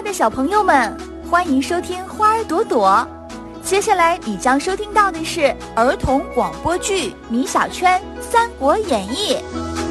的小朋友们，欢迎收听花儿朵朵。接下来你将收听到的是儿童广播剧《米小圈三国演义》。